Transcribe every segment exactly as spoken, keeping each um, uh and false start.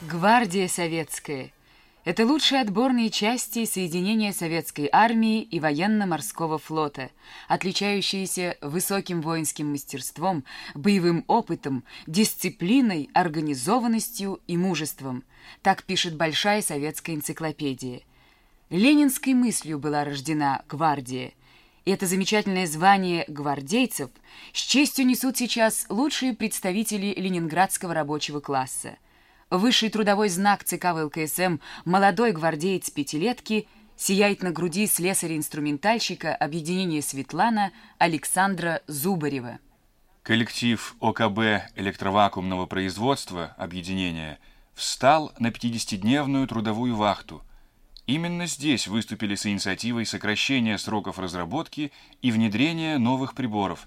Гвардия советская – это лучшие отборные части соединения советской армии и военно-морского флота, отличающиеся высоким воинским мастерством, боевым опытом, дисциплиной, организованностью и мужеством. Так пишет Большая советская энциклопедия. Ленинской мыслью была рождена гвардия. И это замечательное звание гвардейцев с честью несут сейчас лучшие представители ленинградского рабочего класса. Высший трудовой знак ЦК ВЛКСМ «Молодой гвардеец пятилетки» сияет на груди слесаря-инструментальщика объединения «Светлана» Александра Зубарева. Коллектив ОКБ электровакуумного производства объединения встал на пятидесятидневную трудовую вахту. Именно здесь выступили с инициативой сокращения сроков разработки и внедрения новых приборов.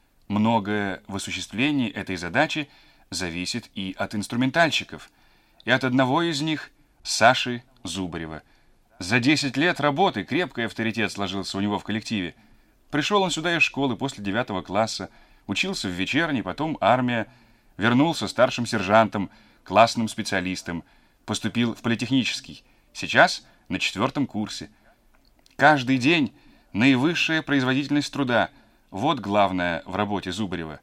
Многое в осуществлении этой задачи зависит и от инструментальщиков, и от одного из них, Саши Зубарева. За десять лет работы крепкий авторитет сложился у него в коллективе. Пришел он сюда из школы после девятого класса, учился в вечерней, потом армия, вернулся старшим сержантом, классным специалистом, поступил в политехнический, сейчас на четвертом курсе. Каждый день наивысшая производительность труда – вот главное в работе Зубарева.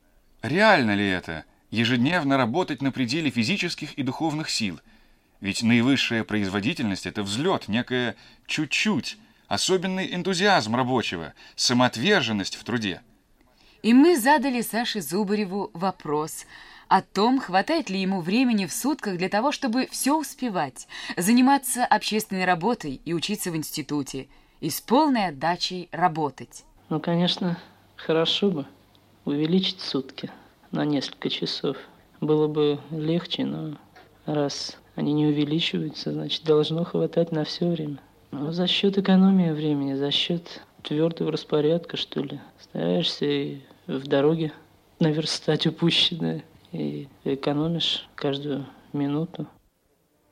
Реально ли это? Ежедневно работать на пределе физических и духовных сил. Ведь наивысшая производительность – это взлет, некое чуть-чуть, особенный энтузиазм рабочего, самоотверженность в труде. И мы задали Саше Зубареву вопрос о том, хватает ли ему времени в сутках для того, чтобы все успевать, заниматься общественной работой и учиться в институте, и с полной отдачей работать. Ну, конечно, хорошо бы увеличить сутки на несколько часов. Было бы легче, но раз они не увеличиваются, значит, должно хватать на все время. Но за счет экономии времени, за счет твердого распорядка, что ли. Стараешься и в дороге наверстать упущенное, и экономишь каждую минуту.